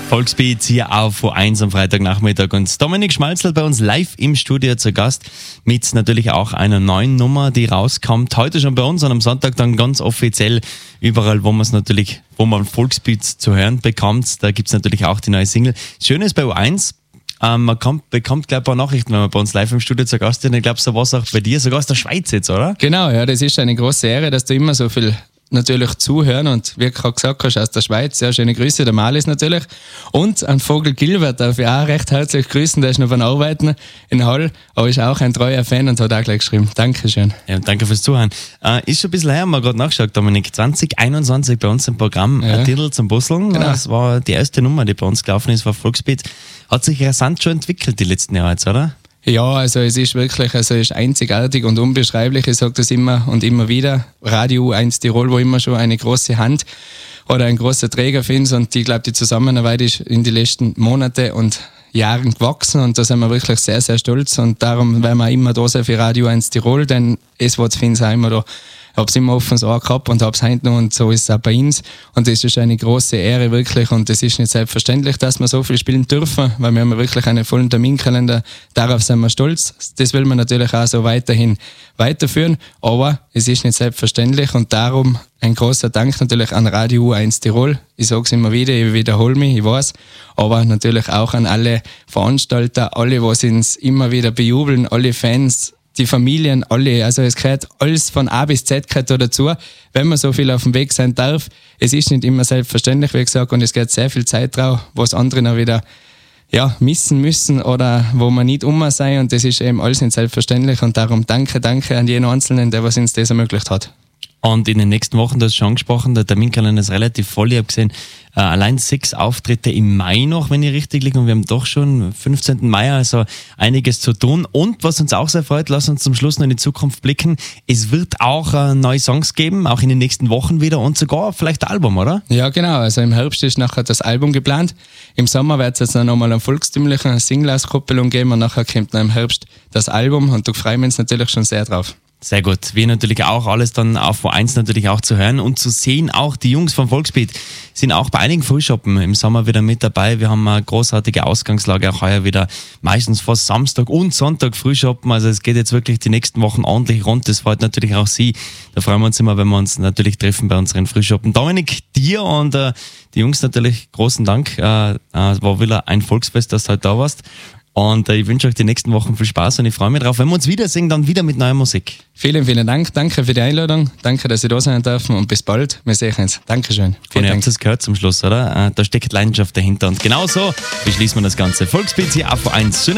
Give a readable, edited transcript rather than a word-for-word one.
Volksbeat hier auf O1 am Freitagnachmittag und Dominik Schmalzl bei uns live im Studio zu Gast mit natürlich auch einer neuen Nummer, die rauskommt. Heute schon bei uns und am Sonntag dann ganz offiziell überall, wo man Volksbeat zu hören bekommt. Da gibt es natürlich auch die neue Single. Schön ist bei O1, man bekommt gleich ein paar Nachrichten, wenn man bei uns live im Studio zu Gast ist. Ich glaube, so war es auch bei dir, sogar aus der Schweiz jetzt, oder? Genau, ja, das ist eine große Ehre, dass du immer so viel natürlich zuhören und wie du gerade gesagt hast, aus der Schweiz, sehr schöne Grüße, der Malis natürlich und an Vogel Gilbert darf ich auch recht herzlich grüßen, der ist noch beim Arbeiten in Hall, aber ist auch ein treuer Fan und hat auch gleich geschrieben. Dankeschön. Ja, danke fürs Zuhören. Ist schon ein bisschen her, haben wir gerade nachgeschaut, Dominik, 2021 bei uns im Programm, Ja. ein Titel zum Busseln, Genau. Das war die erste Nummer, die bei uns gelaufen ist, war Volksbeat. Hat sich rasant schon entwickelt die letzten Jahre jetzt, oder? Ja, also es ist wirklich, es ist einzigartig und unbeschreiblich, ich sage das immer und immer wieder. Radio U1 Tirol, wo immer schon eine große Hand oder ein großer Träger findet und ich glaube, die Zusammenarbeit ist in den letzten Monaten und Jahren gewachsen und da sind wir wirklich sehr, sehr stolz und darum werden wir immer da sein für Radio 1 Tirol, denn es wird für uns auch immer da. Ich habe es immer offen ins Ohr gehabt und habe es heute noch und so ist es auch bei uns. Und das ist eine große Ehre wirklich und es ist nicht selbstverständlich, dass wir so viel spielen dürfen, weil wir haben wirklich einen vollen Terminkalender. Darauf sind wir stolz. Das will man natürlich auch so weiterhin weiterführen, aber es ist nicht selbstverständlich und darum ein großer Dank natürlich an Radio U1 Tirol. Ich sage es immer wieder, ich wiederhole mich, ich weiß, aber natürlich auch an alle Veranstalter, alle, die uns immer wieder bejubeln, alle Fans, die Familien, alle, also es gehört alles von A bis Z gehört da dazu, wenn man so viel auf dem Weg sein darf. Es ist nicht immer selbstverständlich, wie gesagt, und es geht sehr viel Zeit drauf, was andere dann wieder missen müssen oder wo man nicht sein und das ist eben alles nicht selbstverständlich und darum danke an jeden Einzelnen, der was uns das ermöglicht hat. Und in den nächsten Wochen, du hast schon angesprochen, der Terminkalender ist relativ voll. Ich habe gesehen, allein 6 Auftritte im Mai noch, wenn ich richtig liege. Und wir haben doch schon 15. Mai, also einiges zu tun. Und was uns auch sehr freut, lass uns zum Schluss noch in die Zukunft blicken. Es wird auch neue Songs geben, auch in den nächsten Wochen wieder und sogar vielleicht ein Album, oder? Ja, genau. Also im Herbst ist nachher das Album geplant. Im Sommer wird es jetzt noch mal eine volkstümliche Single-Auskopplung geben und nachher kommt noch im Herbst das Album und da freuen wir uns natürlich schon sehr drauf. Sehr gut. Wir natürlich auch alles dann auf O1 natürlich auch zu hören und zu sehen. Auch die Jungs vom Volksbeat sind auch bei einigen Frühschoppen im Sommer wieder mit dabei. Wir haben eine großartige Ausgangslage, auch heuer wieder meistens vor Samstag und Sonntag Frühschoppen. Also es geht jetzt wirklich die nächsten Wochen ordentlich rund. Das freut natürlich auch Sie. Da freuen wir uns immer, wenn wir uns natürlich treffen bei unseren Frühschoppen. Dominik, dir und die Jungs natürlich großen Dank. War wieder ein Volksfest, dass du heute da warst. Und ich wünsche euch die nächsten Wochen viel Spaß und ich freue mich drauf, wenn wir uns wiedersehen, dann wieder mit neuer Musik. Vielen, vielen Dank. Danke für die Einladung. Danke, dass ich da sein darf und bis bald. Wir sehen uns. Dankeschön. Ihr habt es gehört zum Schluss, oder? Da steckt Leidenschaft dahinter und genauso beschließen wir das Ganze. Volksbeat hier auf O1.